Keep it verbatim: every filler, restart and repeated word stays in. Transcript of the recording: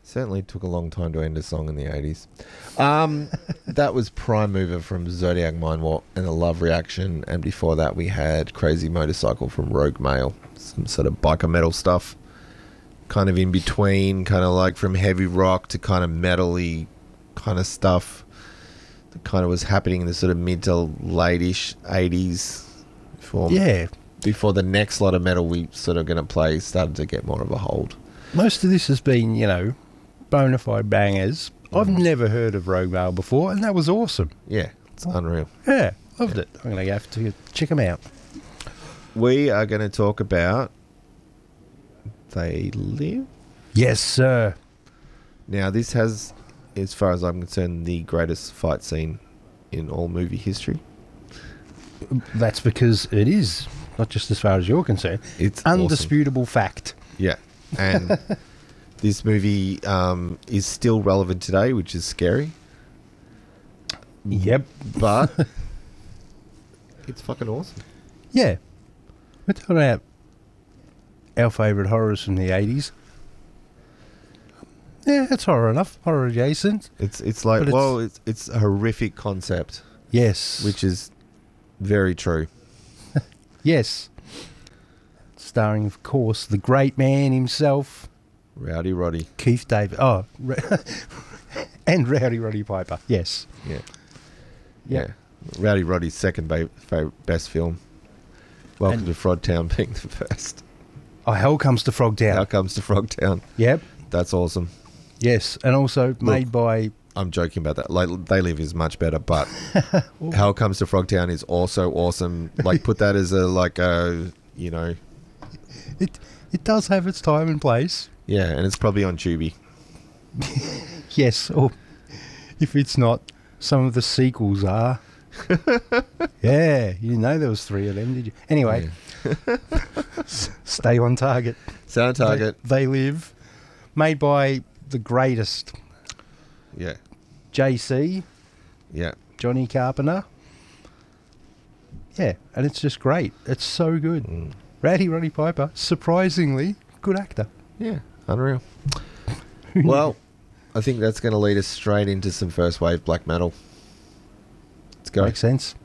Certainly took a long time to end a song in the eighties. Um, that was Prime Mover from Zodiac Mindwarp and the Love Reaction. And before that, we had Crazy Motorcycle from Rogue Mail. Some sort of biker metal stuff. Kind of in between, kind of like from heavy rock to kind of metal-y kind of stuff. That kind of was happening in the sort of mid to late-ish eighties. Before, Yeah. Before the next lot of metal we sort of going to play started to get more of a hold. Most of this has been, you know, bona fide bangers. I've never heard of Rogue Mail before, and that was awesome. Yeah, it's unreal. Yeah, loved it. I'm going to have to check them out. We are going to talk about They Live. Yes, sir. Now, this has, as far as I'm concerned, the greatest fight scene in all movie history. That's because it is, not just as far as you're concerned. It's awesome. Undisputable fact. Yeah, and this movie um, is still relevant today, which is scary. Yep. But it's fucking awesome. Yeah. We're talking about our favourite horrors from the eighties. Yeah, it's horror enough. Horror adjacent. It's it's like, But it's- well, it's, it's a horrific concept, Yes. which is very true. Yes. Starring, of course, the great man himself, Rowdy Roddy. Keith David. Oh, Ra- and Rowdy Roddy Piper. Yes. Yeah. Yep. Yeah. Rowdy Roddy's second ba- favorite, best film. Welcome And- to Frogtown being the first. Oh, Hell Comes to Frogtown. How comes to Frogtown? Yep. That's awesome. Yes. And also made by... I'm joking about that. Like, They Live is much better, but How Comes to Frogtown is also awesome. Like, put that as a, like a, you know... It, it does have its time and place. Yeah, and it's probably on Tubi. Yes. Or if it's not, some of the sequels are. Yeah. You didn't know there was three of them, did you? Anyway. S- stay on target. Sound target. They, they Live. Made by the greatest... Yeah. J C, Yeah. Johnny Carpenter. Yeah, and it's just great. It's so good. Mm. Rowdy Roddy Piper, surprisingly good actor. Yeah. Unreal. Well, I think that's going to lead us straight into some first wave black metal. Let's go. Makes sense.